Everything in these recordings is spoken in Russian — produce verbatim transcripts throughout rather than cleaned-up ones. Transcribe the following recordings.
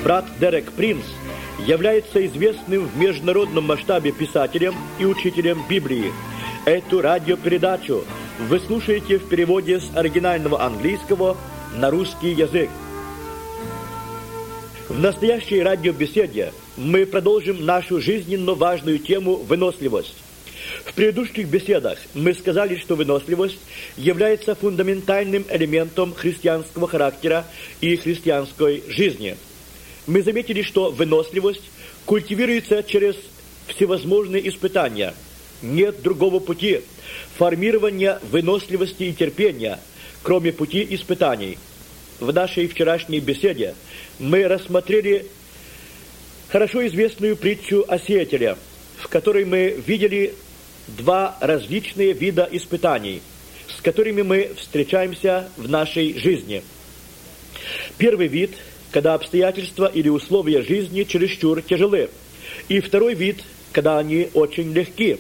брат Дерек Принц является известным в международном масштабе писателем и учителем Библии. Эту радиопередачу вы слушаете в переводе с оригинального английского на русский язык. В настоящей радиобеседе мы продолжим нашу жизненно важную тему «Выносливость». В предыдущих беседах мы сказали, что выносливость является фундаментальным элементом христианского характера и христианской жизни. Мы заметили, что выносливость культивируется через всевозможные испытания. Нет другого пути формирования выносливости и терпения, кроме пути испытаний. В нашей вчерашней беседе мы рассмотрели хорошо известную притчу о сеятеле, в которой мы видели два различные вида испытаний, с которыми мы встречаемся в нашей жизни. Первый вид, когда обстоятельства или условия жизни чересчур тяжелы, и второй вид, когда они очень легки.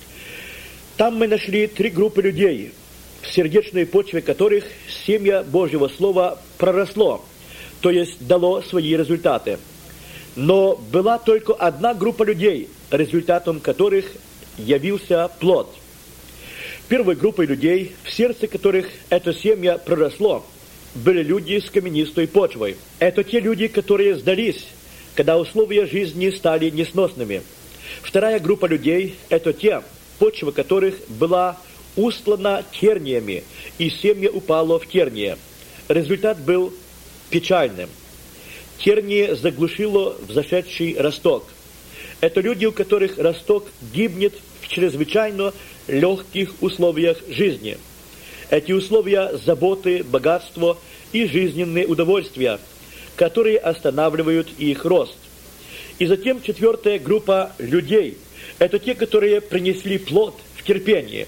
Там мы нашли три группы людей, в сердечной почве которых семя Божьего Слова проросло, то есть дало свои результаты. Но была только одна группа людей, результатом которых явился плод. Первой группой людей, в сердце которых это семя проросло, были люди с каменистой почвой. Это те люди, которые сдались, когда условия жизни стали несносными. Вторая группа людей – это те, почва которых была устлана терниями, и семя упало в тернии. Результат был печальным. Терние заглушило взошедший росток. Это люди, у которых росток гибнет в чрезвычайно легких условиях жизни. Эти условия – заботы, богатство и жизненные удовольствия, которые останавливают их рост. И затем четвертая группа людей – это те, которые принесли плод в терпении.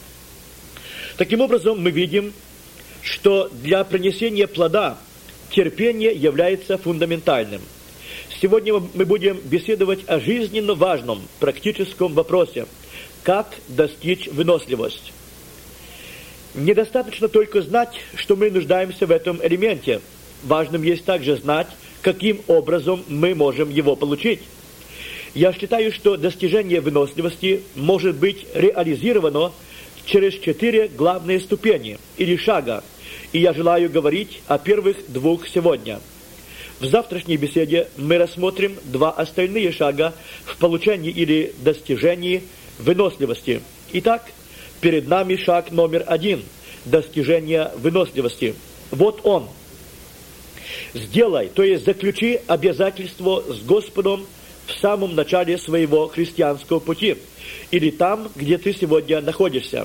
Таким образом, мы видим, что для принесения плода терпение является фундаментальным. Сегодня мы будем беседовать о жизненно важном практическом вопросе – как достичь выносливость. Недостаточно только знать, что мы нуждаемся в этом элементе. Важным есть также знать, каким образом мы можем его получить. Я считаю, что достижение выносливости может быть реализовано через четыре главные ступени или шага, и я желаю говорить о первых двух сегодня. В завтрашней беседе мы рассмотрим два остальные шага в получении или достижении выносливости. Итак, перед нами шаг номер один – достижение выносливости. Вот он. Сделай, то есть заключи обязательство с Господом в самом начале своего христианского пути, или там, где ты сегодня находишься.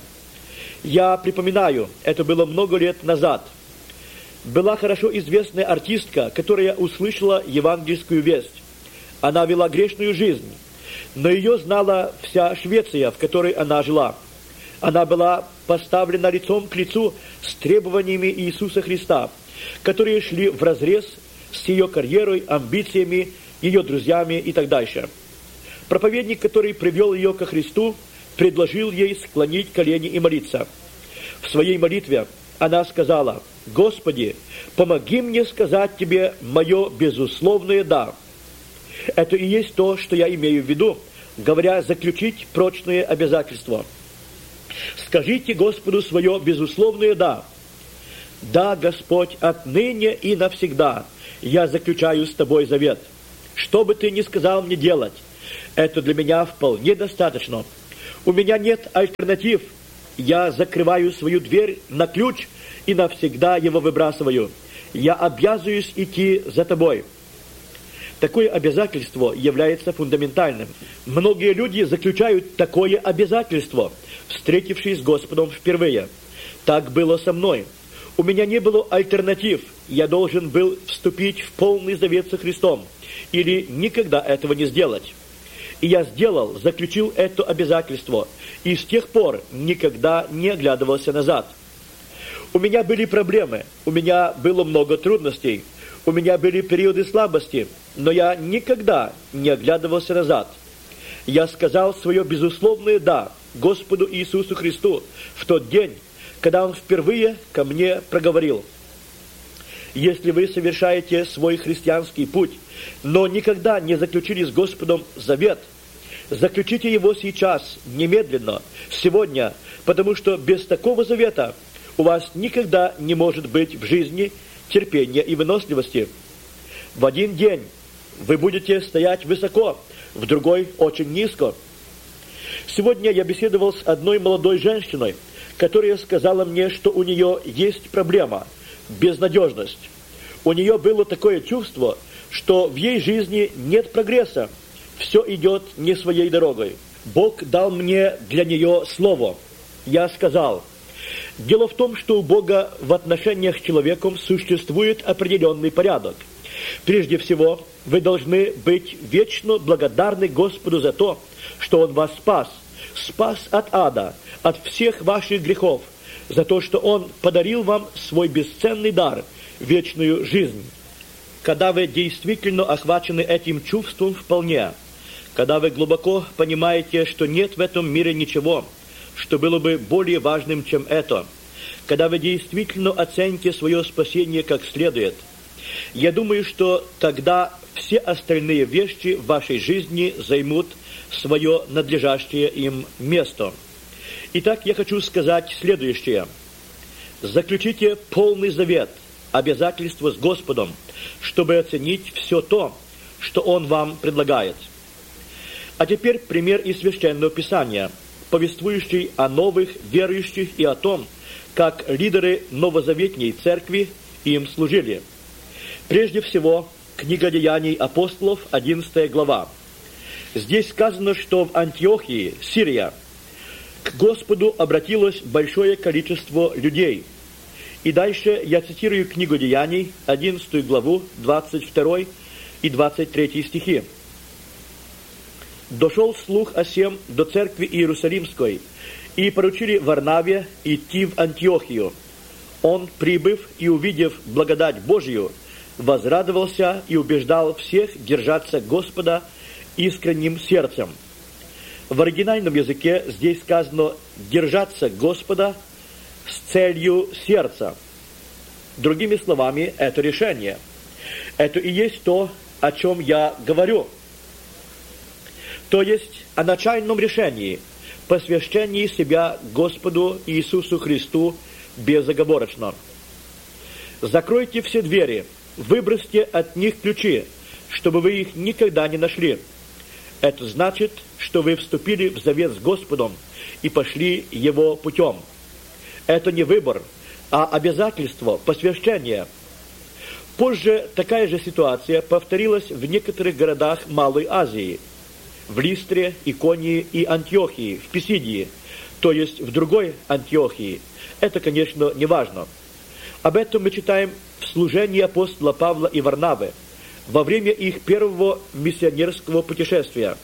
Я припоминаю, это было много лет назад. Была хорошо известная артистка, которая услышала евангельскую весть. Она вела грешную жизнь, но ее знала вся Швеция, в которой она жила. Она была поставлена лицом к лицу с требованиями Иисуса Христа, которые шли вразрез с ее карьерой, амбициями, ее друзьями и так дальше. Проповедник, который привел ее ко Христу, предложил ей склонить колени и молиться. В своей молитве она сказала: «Господи, помоги мне сказать Тебе мое безусловное «да». Это и есть то, что я имею в виду, говоря заключить прочные обязательства. Скажите Господу свое безусловное «да». «Да, Господь, отныне и навсегда я заключаю с Тобой завет. Что бы Ты ни сказал мне делать, это для меня вполне достаточно. У меня нет альтернатив. Я закрываю свою дверь на ключ и навсегда его выбрасываю. Я обязуюсь идти за Тобой». Такое обязательство является фундаментальным. Многие люди заключают такое обязательство, встретившись с Господом впервые. Так было со мной. У меня не было альтернатив. Я должен был вступить в полный завет со Христом, или никогда этого не сделать. И я сделал, заключил это обязательство, и с тех пор никогда не оглядывался назад. У меня были проблемы, у меня было много трудностей, у меня были периоды слабости, но я никогда не оглядывался назад. Я сказал свое безусловное «да» Господу Иисусу Христу в тот день, когда Он впервые ко мне проговорил: Если вы совершаете свой христианский путь, но никогда не заключили с Господом завет, заключите его сейчас, немедленно, сегодня, потому что без такого завета у вас никогда не может быть в жизни терпения и выносливости. В один день вы будете стоять высоко, в другой очень низко. Сегодня я беседовал с одной молодой женщиной, которая сказала мне, что у нее есть проблема – безнадежность. У нее было такое чувство, что в ей жизни нет прогресса, все идет не своей дорогой. Бог дал мне для нее слово. Я сказал, дело в том, что у Бога в отношениях с человеком существует определенный порядок. Прежде всего, вы должны быть вечно благодарны Господу за то, что Он вас спас, спас от ада, от всех ваших грехов, за то, что Он подарил вам свой бесценный дар – вечную жизнь. Когда вы действительно охвачены этим чувством вполне, когда вы глубоко понимаете, что нет в этом мире ничего, что было бы более важным, чем это, когда вы действительно оцените свое спасение как следует, я думаю, что тогда все остальные вещи в вашей жизни займут свое надлежащее им место. Итак, я хочу сказать следующее. Заключите полный завет, обязательство с Господом, чтобы оценить все то, что Он вам предлагает. А теперь пример из Священного Писания, повествующий о новых верующих и о том, как лидеры новозаветней церкви им служили. Прежде всего, книга Деяний апостолов, одиннадцатая глава. Здесь сказано, что в Антиохии, Сирия, к Господу обратилось большое количество людей. И дальше я цитирую книгу Деяний, одиннадцатую главу, двадцать второй и двадцать третий стихи. «Дошел слух о сем до церкви Иерусалимской, и поручили Варнаве идти в Антиохию. Он, прибыв и увидев благодать Божию, возрадовался и убеждал всех держаться Господа искренним сердцем». В оригинальном языке здесь сказано «держаться Господа с целью сердца». Другими словами, это решение. Это и есть то, о чем я говорю. То есть о начальном решении, посвящении себя Господу Иисусу Христу безоговорочно. Закройте все двери, выбросьте от них ключи, чтобы вы их никогда не нашли. Это значит, что вы вступили в завет с Господом и пошли Его путем. Это не выбор, а обязательство, посвящение. Позже такая же ситуация повторилась в некоторых городах Малой Азии, в Листре, Иконии и Антиохии, в Писидии, то есть в другой Антиохии. Это, конечно, не важно. Об этом мы читаем в служении апостола Павла и Варнавы во время их первого миссионерского путешествия.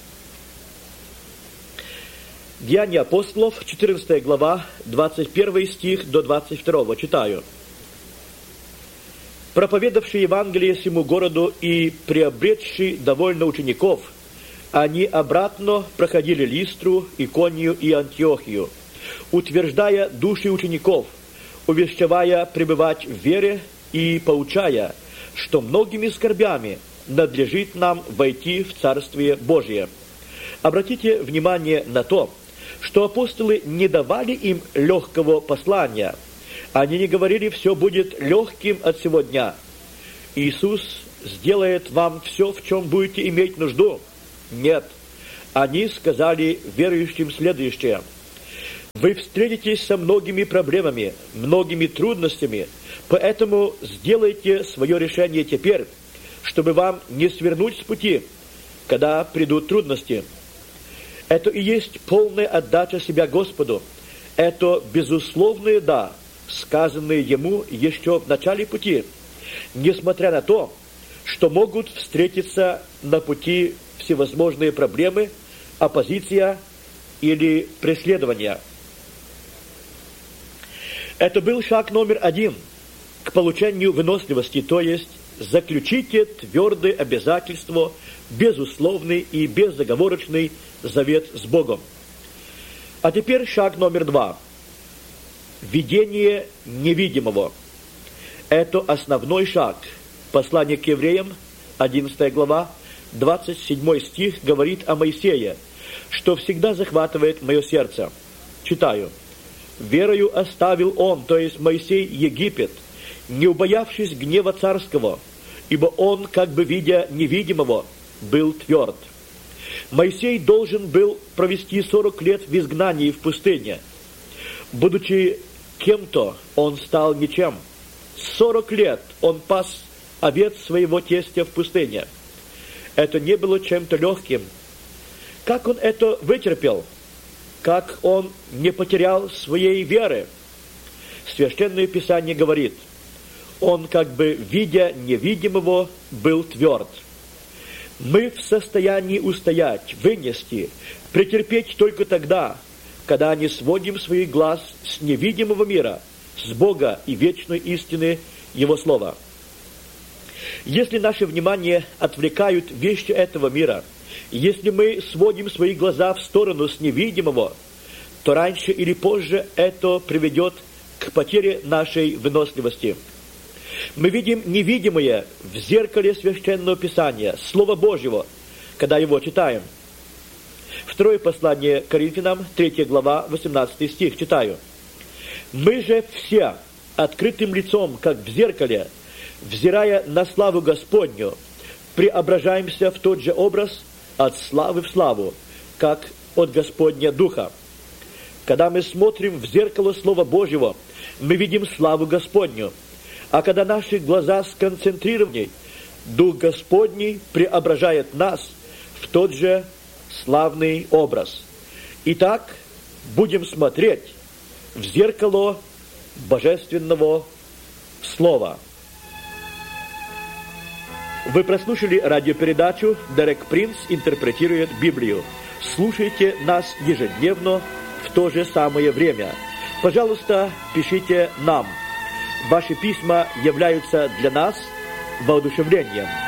Деяния апостолов, четырнадцатая глава, двадцать первый стих до двадцать второго, читаю. «Проповедавший Евангелие сему городу и приобретший довольно учеников, они обратно проходили Листру, Иконию и Антиохию, утверждая души учеников, увещевая пребывать в вере и поучая, что многими скорбями надлежит нам войти в Царствие Божие». Обратите внимание на то, что апостолы не давали им легкого послания. Они не говорили «все будет легким от сего дня». Иисус сделает вам все, в чем будете иметь нужду. Нет. Они сказали верующим следующее. Вы встретитесь со многими проблемами, многими трудностями, поэтому сделайте свое решение теперь, чтобы вам не свернуть с пути, когда придут трудности. Это и есть полная отдача себя Господу. Это безусловное «да», сказанное Ему еще в начале пути, несмотря на то, что могут встретиться на пути всевозможные проблемы, оппозиция или преследование. Это был шаг номер один к получению выносливости, то есть заключите твердое обязательство, безусловный и безоговорочный завет с Богом. А теперь шаг номер два. Видение невидимого. Это основной шаг. Послание к евреям, одиннадцатая глава, двадцать седьмой стих говорит о Моисее, что всегда захватывает мое сердце. Читаю. «Верою оставил он, то есть Моисей, Египет, не убоявшись гнева царского, ибо он, как бы видя невидимого, был тверд». Моисей должен был провести сорок лет в изгнании в пустыне. Будучи кем-то, он стал ничем. Сорок лет он пас овец своего тестя в пустыне. Это не было чем-то легким. Как он это вытерпел? Как он не потерял своей веры? Священное Писание говорит, он, как бы видя невидимого, был тверд. Мы в состоянии устоять, вынести, претерпеть только тогда, когда не сводим своих глаз с невидимого мира, с Бога и вечной истины Его Слова. Если наше внимание отвлекают вещи этого мира, если мы сводим свои глаза в сторону с невидимого, то раньше или позже это приведет к потере нашей выносливости. Мы видим невидимое в зеркале Священного Писания, Слова Божьего, когда его читаем. Второе послание к Коринфянам, третья глава, восемнадцатый стих, читаю. «Мы же все открытым лицом, как в зеркале, взирая на славу Господню, преображаемся в тот же образ от славы в славу, как от Господня Духа». Когда мы смотрим в зеркало Слова Божьего, мы видим славу Господню. А когда наши глаза сконцентрированы, Дух Господний преображает нас в тот же славный образ. Итак, будем смотреть в зеркало Божественного Слова. Вы прослушали радиопередачу «Дерек Принц интерпретирует Библию». Слушайте нас ежедневно в то же самое время. Пожалуйста, пишите нам. Ваши письма являются для нас воодушевлением.